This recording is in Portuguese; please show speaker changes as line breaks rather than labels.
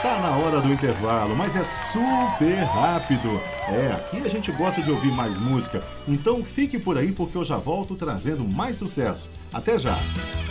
Tá na hora do intervalo, mas é super rápido. Aqui a gente gosta de ouvir mais música, então fique por aí porque eu já volto trazendo mais sucesso. Até já!